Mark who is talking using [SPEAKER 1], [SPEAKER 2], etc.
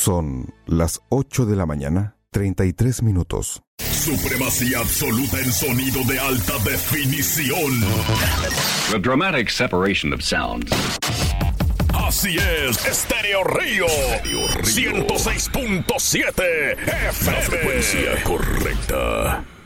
[SPEAKER 1] Son las 8 de la mañana, 33 minutos.
[SPEAKER 2] Supremacía absoluta en sonido de alta definición.
[SPEAKER 3] The dramatic separation of sounds.
[SPEAKER 2] Así es, Estéreo Río 106.7 FM. La frecuencia correcta.